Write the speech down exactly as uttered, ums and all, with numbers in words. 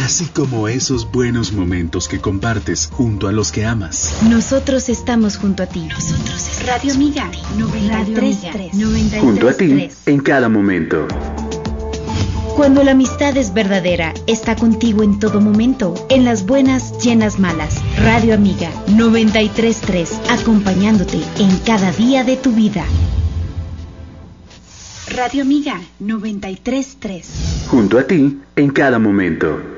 así como esos buenos momentos que compartes junto a los que amas. Nosotros estamos junto a ti. Nosotros estamos Radio Amiga noventa y tres punto tres. Junto a ti en cada momento. Cuando la amistad es verdadera, está contigo en todo momento, en las buenas y en las malas. Radio Amiga noventa y tres punto tres, acompañándote en cada día de tu vida. Radio Amiga noventa y tres punto tres. Junto a ti en cada momento.